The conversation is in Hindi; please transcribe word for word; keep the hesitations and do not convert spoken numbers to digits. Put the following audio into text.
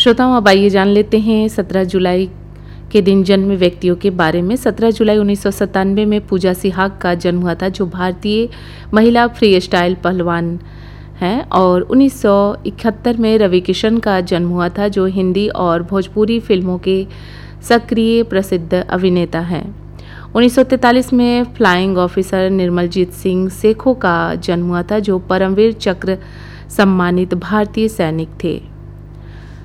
श्रोताओं, अब आइए जान लेते हैं सत्रह जुलाई के दिन जन्म व्यक्तियों के बारे में। सत्रह जुलाई उन्नीस सौ सत्तानवे में पूजा सिहाग का जन्म हुआ था, जो भारतीय महिला फ्री स्टाइल पहलवान हैं। और उन्नीस सौ इकहत्तर में रवि किशन का जन्म हुआ था, जो हिंदी और भोजपुरी फिल्मों के सक्रिय प्रसिद्ध अभिनेता हैं। उन्नीस सौ तैंतालीस में फ्लाइंग ऑफिसर निर्मलजीत सिंह सेखों का जन्म हुआ था, जो परमवीर चक्र सम्मानित भारतीय सैनिक थे।